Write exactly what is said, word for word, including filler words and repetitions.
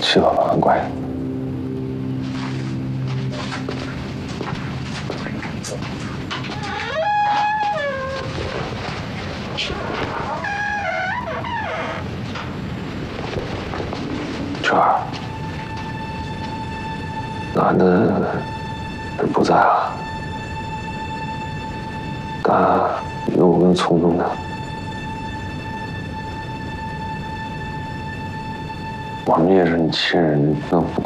去吧，晚安，乖。圈儿，男的不在了，但有我跟聪聪呢。我们也是你亲人，那不